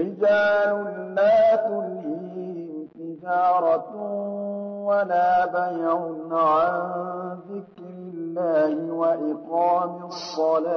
رجال لا تلهيهم تجارة ولا بيع عن ذكر الله وإقام الصلاة